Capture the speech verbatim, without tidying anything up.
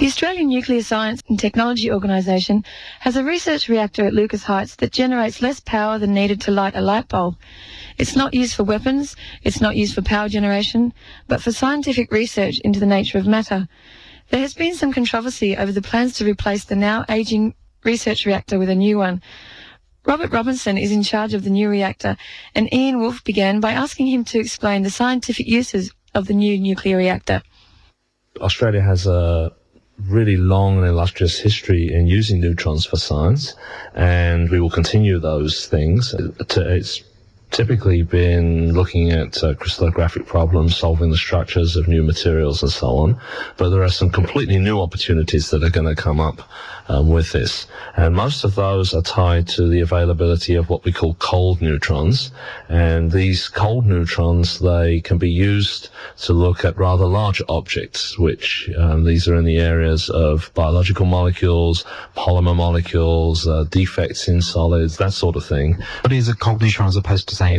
The Australian Nuclear Science and Technology Organisation has a research reactor at Lucas Heights that generates less power than needed to light a light bulb. It's not used for weapons, it's not used for power generation, but for scientific research into the nature of matter. There has been some controversy over the plans to replace the now ageing research reactor with a new one. Robert Robinson is in charge of the new reactor, and Ian Wolfe began by asking him to explain the scientific uses of the new nuclear reactor. Australia has a really long and illustrious history in using neutrons for science, and we will continue those things. It's typically been looking at uh, crystallographic problems, solving the structures of new materials and so on, but there are some completely new opportunities that are going to come up um, with this, and most of those are tied to the availability of what we call cold neutrons. And these cold neutrons, they can be used to look at rather large objects, which um, these are in the areas of biological molecules, polymer molecules, uh, defects in solids, that sort of thing. What is a cold neutron as opposed to, say,